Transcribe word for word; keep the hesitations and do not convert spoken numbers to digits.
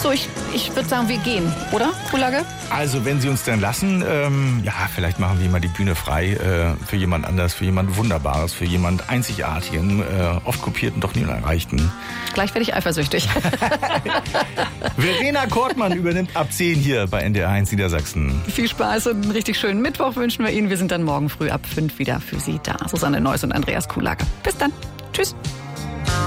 So, ich, ich würde sagen, wir gehen, oder, Kulage? Also, wenn Sie uns denn lassen, ähm, ja, vielleicht machen wir mal die Bühne frei äh, für jemand anders, für jemand Wunderbares, für jemand Einzigartigen, äh, oft kopierten, doch nie unerreichten. Gleich werde ich eifersüchtig. Verena Kortmann übernimmt ab zehn hier bei N D R eins Niedersachsen. Viel Spaß und einen richtig schönen Mittwoch wünschen wir Ihnen. Wir sind dann morgen früh ab fünf wieder für Sie da. Susanne Neuss und Andreas Kulage. Bis dann. Tschüss.